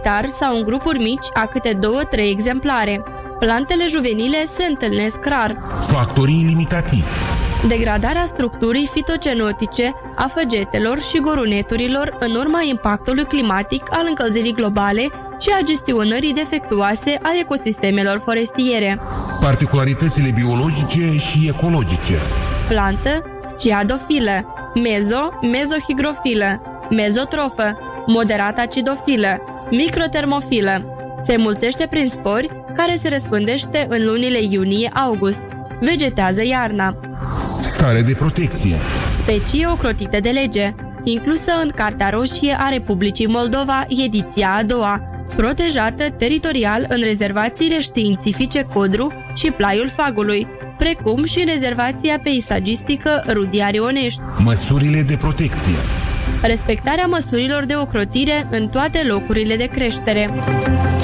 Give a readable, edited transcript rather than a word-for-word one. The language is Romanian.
solitar sau în grupuri mici a câte 2-3 exemplare. Plantele juvenile se întâlnesc rar. Factorii limitativi. Degradarea structurii fitocenotice a făgetelor și goruneturilor în urma impactului climatic al încălzirii globale și a gestionării defectuoase a ecosistemelor forestiere. Particularitățile biologice și ecologice. Plantă sciadofilă, mezohigrofilă, mezotrofă, moderat acidofilă, microtermofilă. Se mulțește prin spori care se răspândește în lunile iunie-august. Vegetează iarna. Stare de protecție. Specie ocrotite de lege, inclusă în Cartea Roșie a Republicii Moldova, ediția a doua, protejată teritorial în rezervațiile științifice Codru și Plaiul Fagului, precum și în rezervația peisagistică Rudia Rionești. Măsurile de protecție. Respectarea măsurilor de ocrotire în toate locurile de creștere.